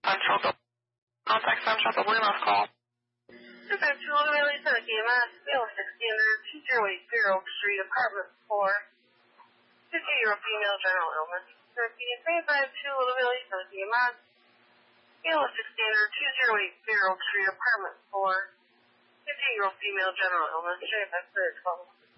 Central, contact Central, the last call. Central, really to the GMS, Bill 16, 208 Street, apartment 4. 50-year-old female, general illness. Repeating 352, really to the GMS, Bill 16, 208 Street, apartment 4. 50-year-old female, general illness. That's the 12.